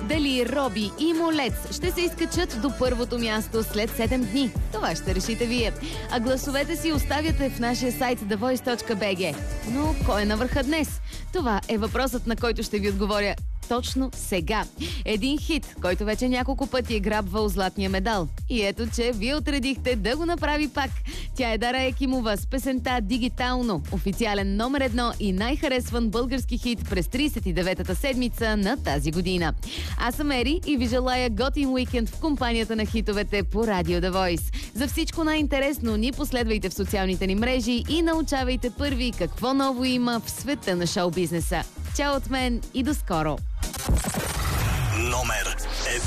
Дали Роби и Молец ще се изкачат до първото място след 7 дни? Това ще решите вие. А гласовете си оставяте в нашия сайт thevoice.bg. Но кой е на върха днес? Това е въпросът, на който ще ви отговоря точно сега. Един хит, който вече няколко пъти е грабвал златния медал. И ето, че вие отредихте да го направи пак. Тя е Дара Екимова с песента "Дигитално", официален номер 1 и най-харесван български хит през 39-та седмица на тази година. Аз съм Ери и ви желая готин уикенд в компанията на хитовете по Радио The Voice. За всичко най-интересно ни последвайте в социалните ни мрежи и научавайте първи какво ново има в света на шоу-бизнеса. Чао от мен и до скоро!